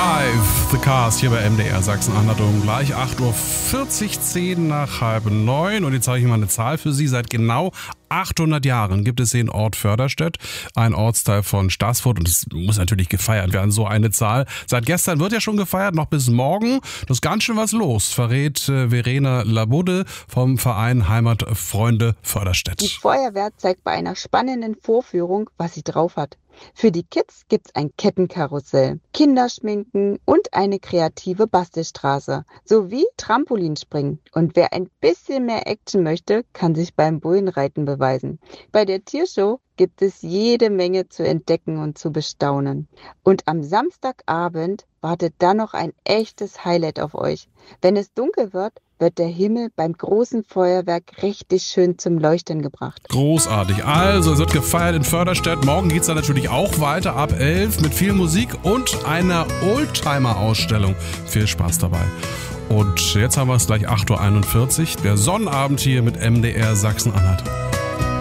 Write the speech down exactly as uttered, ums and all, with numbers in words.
Drive the Cars hier bei M D R Sachsen-Anhalt um gleich acht Uhr vierzig, zehn nach halb neun. Und jetzt zeige ich mal eine Zahl für Sie. Seit genau achthundert Jahren gibt es den Ort Förderstedt, ein Ortsteil von Staßfurt. Und es muss natürlich gefeiert werden, so eine Zahl. Seit gestern wird ja schon gefeiert, noch bis morgen. Das ist ganz schön was los, verrät äh, Verena Labudde vom Verein Heimatfreunde Förderstedt. Die Feuerwehr zeigt bei einer spannenden Vorführung, was sie drauf hat. Für die Kids gibt's ein Kettenkarussell, Kinderschminken und eine kreative Bastelstraße sowie Trampolinspringen. Und wer ein bisschen mehr Action möchte, kann sich beim Bullenreiten beweisen. Bei der Tiershow gibt es jede Menge zu entdecken und zu bestaunen. Und am Samstagabend wartet dann noch ein echtes Highlight auf euch. Wenn es dunkel wird, wird der Himmel beim großen Feuerwerk richtig schön zum Leuchten gebracht. Großartig. Also, es wird gefeiert in Förderstedt. Morgen geht es dann natürlich auch weiter ab elf mit viel Musik und einer Oldtimer-Ausstellung. Viel Spaß dabei. Und jetzt haben wir es gleich acht Uhr einundvierzig. Der Sonnabend hier mit M D R Sachsen-Anhalt.